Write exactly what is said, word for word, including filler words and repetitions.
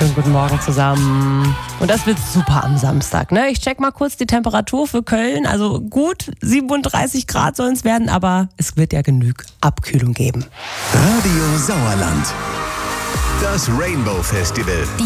Schönen guten Morgen zusammen. Und das wird super am Samstag, ne? Ich check mal kurz die Temperatur für Köln. Also gut, siebenunddreißig Grad sollen es werden, aber es wird ja genug Abkühlung geben. Radio Sauerland. Das Rainbow Festival.